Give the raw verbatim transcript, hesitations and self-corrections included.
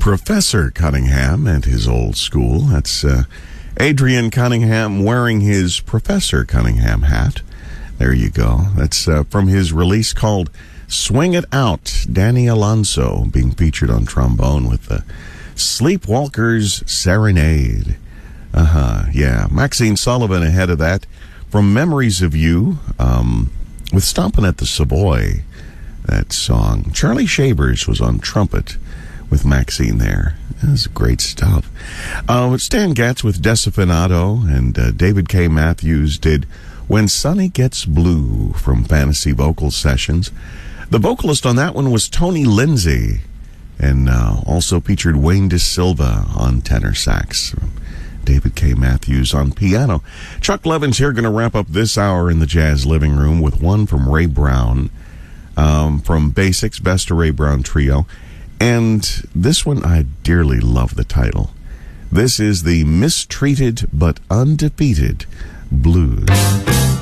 Professor Cunningham and his old school. That's uh, Adrian Cunningham wearing his Professor Cunningham hat. There you go. That's uh, from his release called Swing It Out. Danny Alonso being featured on trombone with the Sleepwalkers Serenade. Uh-huh, yeah. Maxine Sullivan ahead of that from Memories of You um, with Stompin' at the Savoy, that song. Charlie Shavers was on trumpet with Maxine there. That's great stuff. Uh, Stan Getz with Desafinado, and uh, David K. Matthews did When Sunny Gets Blue from Fantasy Vocal Sessions. The vocalist on that one was Tony Lindsay, and uh, also featured Wayne De Silva on tenor sax. David K. Matthews on piano. Chuck Levin's here, going to wrap up this hour in the Jazz Living Room with one from Ray Brown, um, from Basics, Best of Ray Brown Trio. And this one, I dearly love the title. This is the Mistreated but Undefeated Blues.